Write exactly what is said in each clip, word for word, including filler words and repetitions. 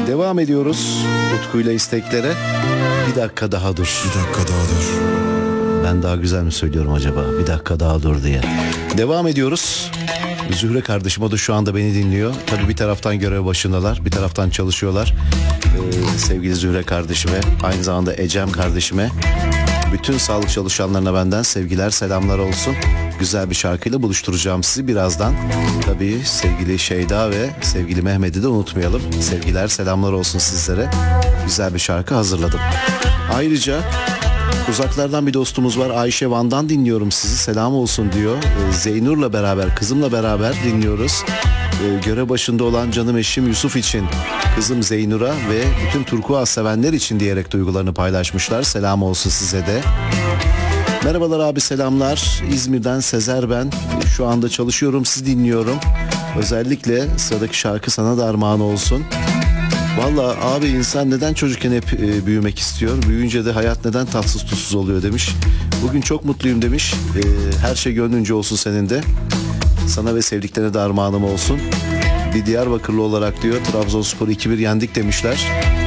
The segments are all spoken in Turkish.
Devam ediyoruz Utku'yla isteklere. Bir dakika daha dur. Bir dakika daha dur. Ben daha güzel mi söylüyorum acaba? Bir dakika daha dur diye. Devam ediyoruz. Zühre kardeşim, o da şu anda beni dinliyor. Tabii bir taraftan görev başındalar, bir taraftan çalışıyorlar. Ee, sevgili Zühre kardeşime, aynı zamanda Ecem kardeşime, bütün sağlık çalışanlarına benden sevgiler, selamlar olsun. Güzel bir şarkıyla buluşturacağım sizi birazdan. Tabii sevgili Şeyda ve sevgili Mehmet'i de unutmayalım. Sevgiler, selamlar olsun sizlere. Güzel bir şarkı hazırladım. Ayrıca uzaklardan bir dostumuz var. Ayşe Van'dan dinliyorum sizi, selam olsun diyor. Ee, Zeynur'la beraber, kızımla beraber dinliyoruz. Ee, görev başında olan canım eşim Yusuf için, kızım Zeynur'a ve bütün turkuaz sevenler için diyerek duygularını paylaşmışlar. Selam olsun size de. Merhabalar abi, selamlar. İzmir'den Sezer ben. Şu anda çalışıyorum, sizi dinliyorum. Özellikle sıradaki şarkı sana da armağan olsun. Valla abi, insan neden çocukken hep e, büyümek istiyor? Büyüyünce de hayat neden tatsız tuzsuz oluyor demiş. Bugün çok mutluyum demiş. E, her şey gönlünce olsun senin de. Sana ve sevdiklerine de armağanım olsun. Bir Diyarbakırlı olarak diyor, Trabzonspor'u iki bir yendik demişler.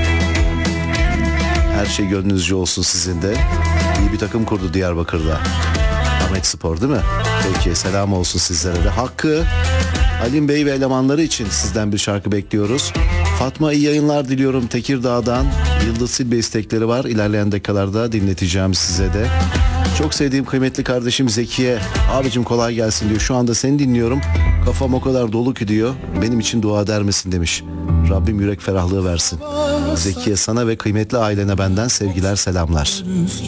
Her şey gönlünüzce olsun sizin de. İyi bir takım kurdu Diyarbakır'da. Ahmet Spor değil mi? Peki, selam olsun sizlere de. Hakkı, Halim Bey ve elemanları için sizden bir şarkı bekliyoruz. Fatma, iyi yayınlar diliyorum Tekirdağ'dan. Yıldız Silbe istekleri var. İlerleyen dakikalarda dinleteceğim size de. Çok sevdiğim kıymetli kardeşim Zekiye. Abicim kolay gelsin diyor. Şu anda seni dinliyorum. Kafam o kadar dolu ki diyor. Benim için dua eder misin demiş. Rabbim yürek ferahlığı versin. Zekiye, sana ve kıymetli ailene benden sevgiler, selamlar.